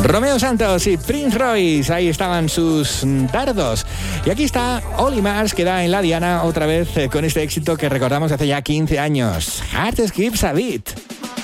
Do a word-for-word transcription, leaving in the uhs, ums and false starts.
Romeo Santos y Prince Royce, ahí estaban sus dardos. Y aquí está Oli Mars, que da en la diana otra vez eh, con este éxito que recordamos hace ya quince años. Heart Skips a Beat.